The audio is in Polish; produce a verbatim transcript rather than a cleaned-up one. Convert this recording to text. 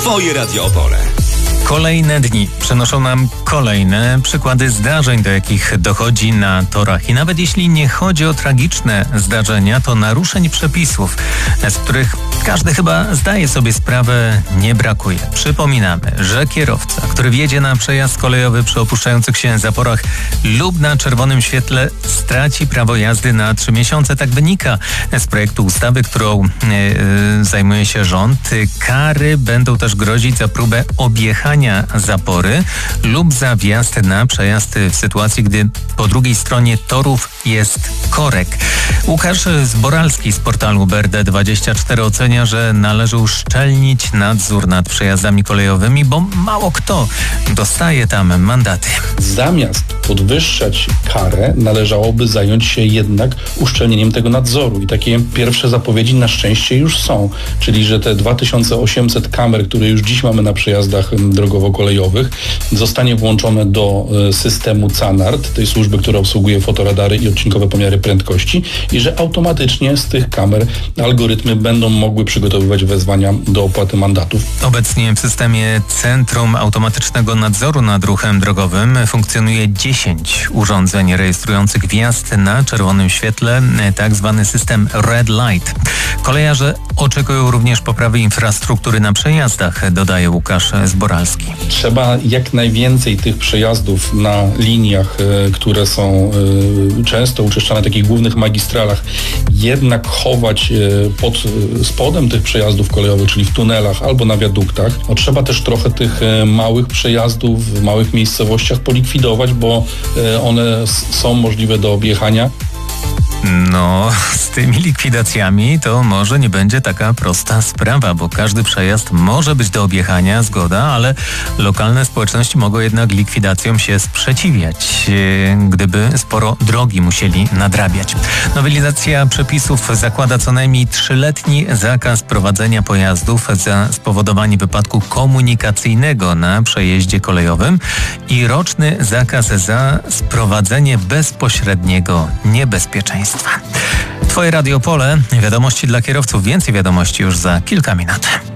Twoje Radio Opole. Kolejne dni przynoszą nam kolejne przykłady zdarzeń, do jakich dochodzi na torach. I nawet jeśli nie chodzi o tragiczne zdarzenia, to naruszeń przepisów, z których każdy chyba zdaje sobie sprawę, nie brakuje. Przypominamy, że kierowca, który wjedzie na przejazd kolejowy przy opuszczających się zaporach lub na czerwonym świetle, straci prawo jazdy na trzy miesiące. Tak wynika z projektu ustawy, którą yy, zajmuje się rząd. Kary będą też grozić za próbę objechania zapory lub za wjazd na przejazd w sytuacji, gdy po drugiej stronie torów jest korek. Łukasz Zboralski z portalu B R D dwadzieścia cztery ocenia, że należy uszczelnić nadzór nad przejazdami kolejowymi, bo mało kto dostaje tam mandaty. Zamiast podwyższać karę, należałoby zająć się jednak uszczelnieniem tego nadzoru. I takie pierwsze zapowiedzi na szczęście już są. Czyli, że te dwa tysiące osiemset kamer, które już dziś mamy na przejazdach drogowo-kolejowych, zostanie włączone do systemu CANARD, tej służby, która obsługuje fotoradary i odcinkowe pomiary prędkości, i że automatycznie z tych kamer algorytmy będą mogły przygotowywać wezwania do opłaty mandatów. Obecnie w systemie Centrum Automatycznego Nadzoru nad Ruchem Drogowym funkcjonuje dziesięć urządzeń rejestrujących wjazd na czerwonym świetle, tak zwany system Red Light. Kolejarze oczekują również poprawy infrastruktury na przejazdach, dodaje Łukasz Zboralski. Trzeba jak najwięcej tych przejazdów na liniach, y, które są y, często uczęszczane w takich głównych magistralach, jednak chować y, pod y, spodem tych przejazdów kolejowych, czyli w tunelach albo na wiaduktach. No, trzeba też trochę tych y, małych przejazdów w małych miejscowościach polikwidować, bo y, one s- są możliwe do objechania. No, z tymi likwidacjami to może nie będzie taka prosta sprawa, bo każdy przejazd może być do objechania, zgoda, ale lokalne społeczności mogą jednak likwidacjom się sprzeciwiać, gdyby sporo drogi musieli nadrabiać. Nowelizacja przepisów zakłada co najmniej trzyletni zakaz prowadzenia pojazdów za spowodowanie wypadku komunikacyjnego na przejeździe kolejowym i roczny zakaz za sprowadzenie bezpośredniego niebezpieczeństwa. Twoje Radio Opole, wiadomości dla kierowców. Więcej wiadomości już za kilka minut.